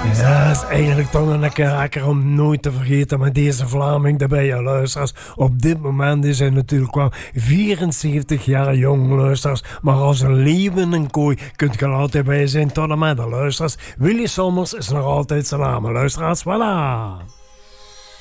Ja, dat is eigenlijk toch een lekker om nooit te vergeten met deze Vlaming erbij, ja, luisteraars. Op dit moment is hij natuurlijk wel 74 jaar jong, luisteraars. Maar als een leeuw in een kooi kunt je er altijd bij zijn tot en met de luisteraars. Willy Sommers is nog altijd zijn naam, luisteraars. Voilà!